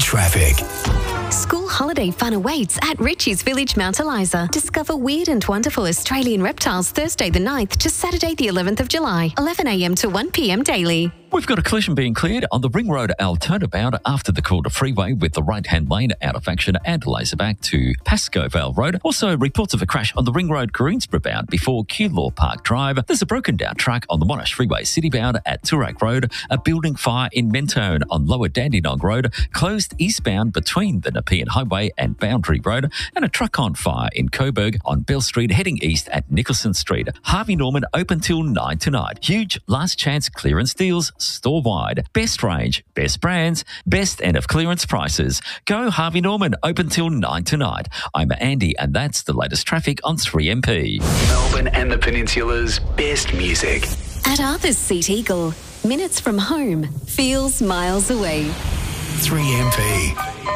Traffic. School holiday fun awaits at Ritchie's Village, Mount Eliza. Discover weird and wonderful Australian reptiles Thursday the 9th to Saturday the 11th of July, 11 a.m. to 1 p.m. daily. We've got a collision being cleared on the Ring Road Altona-bound after the Calder Freeway with the right-hand lane out of action and laser back to Pascoe Vale Road. Also, reports of a crash on the Ring Road Greensboro-bound before Keilor Park Drive. There's a broken-down truck on the Monash Freeway City-bound at Toorak Road. A building fire in Mentone on Lower Dandenong Road. Closed eastbound between the Nepean Highway and Boundary Road. And a truck on fire in Coburg on Bell Street heading east at Nicholson Street. Harvey Norman open till 9 tonight. Huge last chance clearance deals store-wide. Best range, best brands, best end of clearance prices. Go Harvey Norman, open till 9 tonight. I'm Andy and that's the latest traffic on 3MP. Melbourne and the Peninsula's best music. At Arthur's Seat Eagle, minutes from home feels miles away. 3MP.